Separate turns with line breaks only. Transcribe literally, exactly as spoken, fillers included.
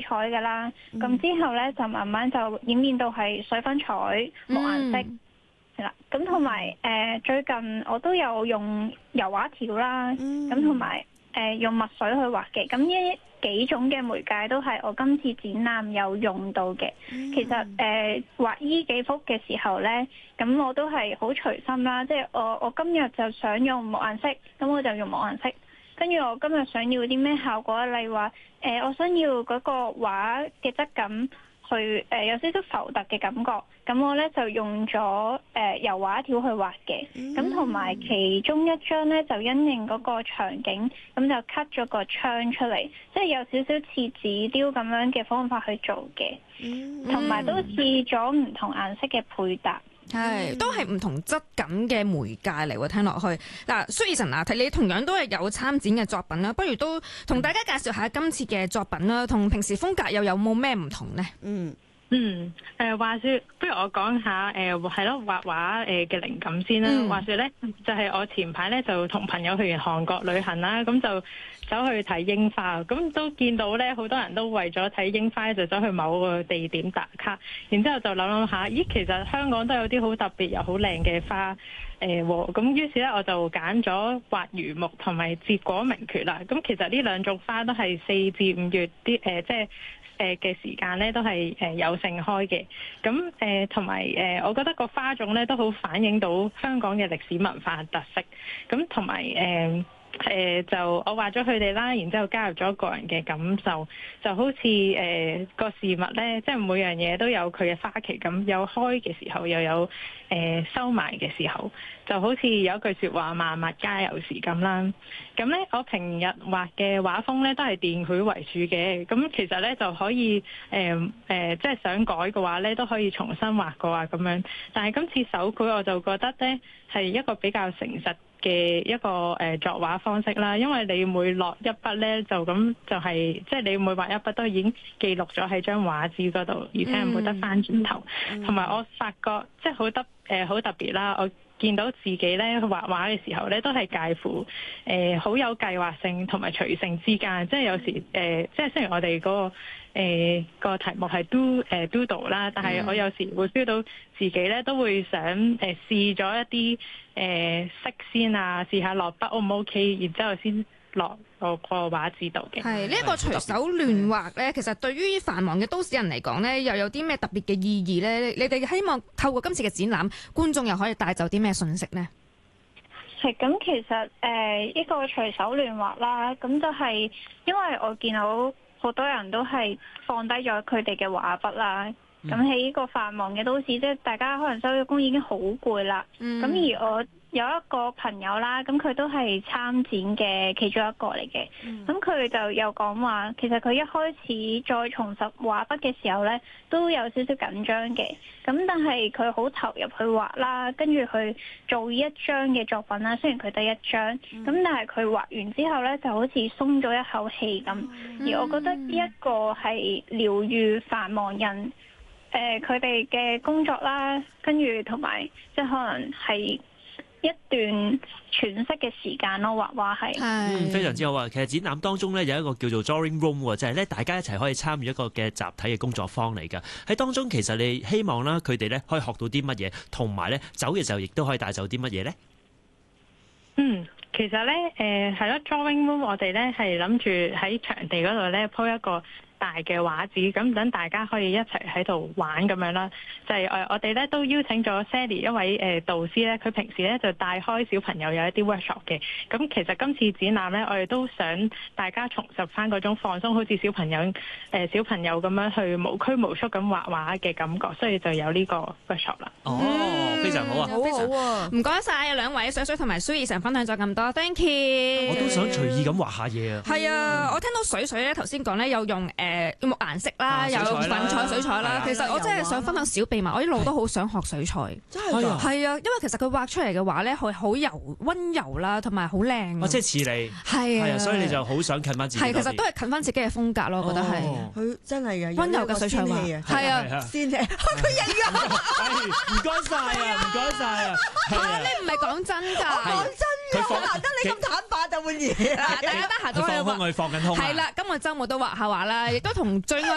彩㗎啦。咁、嗯、之後咧就慢慢就演變到係水粉彩、木顏色係啦。咁同埋誒最近我都有用油畫條啦，咁同埋誒用墨水去畫嘅。咁呢幾種嘅媒介都係我今次展覽有用到嘅。嗯、其實誒、呃、畫依幾幅嘅時候咧，咁我都係好隨心啦。即係我我今日就想用木顏色，咁我就用木顏色。跟住我今日想要啲咩效果，例如話誒、呃，我想要嗰個畫嘅質感去誒、呃、有少少浮凸嘅感覺。咁我咧就用咗誒、呃、油畫條去畫嘅，咁同埋其中一張咧就因應嗰個場景，咁就 cut 咗個窗出嚟，即係有少少似紙雕咁樣嘅方法去做嘅，同埋、嗯、都試咗唔同顏色嘅配搭，
係都係唔同質感嘅媒介嚟喎。聽落去嗱，蘇爾臣啊，睇你同樣都係有參展嘅作品啦，不如都同大家介紹下今次嘅作品啦，同平時風格又有冇咩唔同呢？
嗯。
嗯，誒、呃、話說，不如我講下誒係咯畫畫誒嘅靈感先啦。嗯、話說咧，就係、是、我前排咧就同朋友去完韓國旅行啦，咁就走去睇櫻花，咁都見到咧好多人都為咗睇櫻花就走去某個地點打卡，然之後就諗諗下，咦，其實香港都有啲好特別又好靚嘅花誒喎，咁、呃、於是咧我就揀咗畫魚目同埋節果明缺啦。咁其實呢兩種花都係四至五月啲誒、呃、即係。誒嘅時間咧都係誒有盛開嘅，咁誒同埋誒，我覺得個花種咧都好反映到香港嘅歷史文化特色，咁同埋誒誒就我畫咗佢哋啦，然之後加入咗個人嘅感受，就好似誒個事物咧，即係每樣嘢都有佢嘅花期咁，有開嘅時候又有誒、呃、收埋嘅時候，就好似有一句説話萬物皆有時咁啦。咁咧，我平日畫嘅畫風咧都係電繪為主嘅。咁其實咧就可以誒誒、呃呃，即係想改嘅話咧都可以重新畫過啊咁樣。但係今次手繪我就覺得咧係一個比較誠實嘅一個誒、呃、作畫方式啦。因為你每落一筆咧就咁就係、是、即係你每畫一筆都已經記錄咗喺張畫紙嗰度，而且係冇得翻轉頭。同埋、嗯、我發覺即係好得誒好特別啦，我見到自己咧畫畫嘅時候咧，都係介乎誒好、呃、有計劃性同埋隨性之間。即係有時誒、呃，即係雖然我哋嗰、那個誒、呃、個題目係 do 誒、呃、doodle 啦，但係我有時會 feel 到自己咧都會想誒、呃、試咗一啲誒色先啊，試下落筆 O 唔 OK，然之後先落個個畫紙度嘅。
係呢一個隨手亂畫咧，其實對於繁忙嘅都市人嚟講咧，又有啲咩特別嘅意義咧？你哋希望透過今次嘅展覽，觀眾又可以帶走啲咩信息呢？
係咁，其實誒、呃、一個隨手亂畫啦，咁就係因為我見到好多人都係放低咗佢哋嘅畫筆啦。咁喺呢個繁忙嘅都市，即係大家可能收咗工已經好攰啦。咁、嗯、而我有一個朋友啦，咁佢都係參展嘅其中一個嚟嘅。咁佢、嗯、就有講話，其實佢一開始再重拾畫筆嘅時候呢，都有少少緊張嘅。咁但係佢好投入去畫啦，跟住去做一張嘅作品啦。雖然佢得一張，咁、嗯、但係佢畫完之後呢，就好似鬆咗一口氣咁。嗯、而我覺得呢一個係療癒繁忙人。誒佢哋嘅工作啦，跟住同埋即係可能係一段喘息嘅時間咯，畫畫係。
嗯，非常之好啊！其實展覽當中咧有一個叫做 Drawing Room， 就係咧大家一齊可以參與一個嘅集體嘅工作坊嚟㗎。喺當中其實你希望啦，佢哋咧可以學到啲乜嘢，同埋咧走嘅時候亦都可以帶走啲乜嘢咧？
嗯，其實咧誒係咯 Drawing Room 我哋咧係諗住喺場地嗰度咧鋪一個大嘅畫紙，咁等大家可以一齊喺度玩咁樣啦。就係、是、誒，我哋咧都邀請咗 Sally 一位誒導師咧，佢平時咧就帶開小朋友有一啲 workshop 嘅。咁其實今次展覽咧，我哋都想大家重拾翻嗰種放鬆，好似小朋友誒、呃、小朋友咁樣去無拘無束咁畫畫嘅感覺，所以就有呢個 workshop 啦。
哦，嗯、非常好啊，
好好啊，唔該晒兩位水水同埋蘇爾臣分享咗咁多 ，thank you。
我都想隨意咁畫下嘢啊。
係啊，我聽到水水咧頭先講咧有用誒。呃誒用木顏色啦，有粉彩、水彩啦。其實我真係想分享小秘密，我一路都好想學水彩。
真係㗎？
係啊，因為其實佢畫出嚟嘅畫咧，係好柔、溫柔啦，同埋好靚。
哦，即係似你。
係啊，
所以你就好想近翻自己。
係，其實都係近翻自己嘅風格咯，我覺得係。
佢真係嘅，
溫柔嘅水彩畫。係啊，
仙氣，佢型啊！
唔該晒啊，唔該晒啊。
嚇，你唔係講真㗎？
講真㗎，難得你咁坦白就換嘢。
大家得閒都可以畫。
放空，我哋放緊空。
係啦，今個週末都畫下畫啦，亦都同最愛